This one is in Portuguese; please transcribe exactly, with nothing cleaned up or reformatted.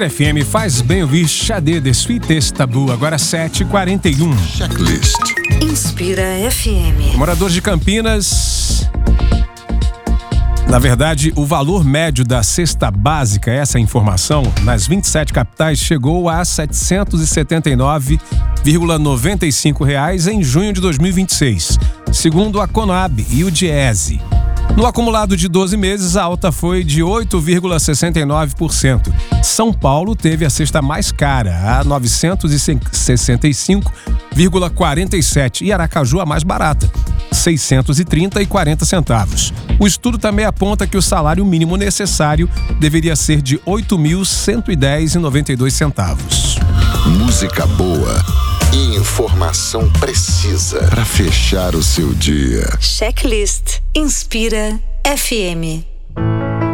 F M faz bem ouvir Xadê de Sweetest Tabu, agora sete e quarenta e um. Checklist. Inspira F M. Moradores de Campinas. Na verdade, o valor médio da cesta básica, essa informação, nas vinte e sete capitais chegou a setecentos e setenta e nove vírgula noventa e cinco reais em junho de dois mil e vinte e seis, segundo a Conab e o Diese. No acumulado de doze meses, a alta foi de oito vírgula sessenta e nove por cento. São Paulo teve a cesta mais cara, a novecentos e sessenta e cinco vírgula quarenta e sete, e Aracaju a mais barata, seiscentos e trinta reais e quarenta centavos. O estudo também aponta que o salário mínimo necessário deveria ser de oito mil cento e dez reais e noventa e dois centavos. Música boa e informação precisa para fechar o seu dia. Checklist Inspira F M.